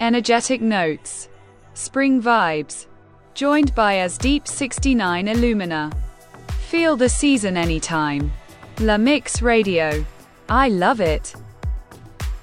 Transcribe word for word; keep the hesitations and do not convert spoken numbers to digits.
Energetic notes. Spring vibes. Joined by As Deep sixty-nine Illumina. Feel the season anytime. La Mix Radio. I love it.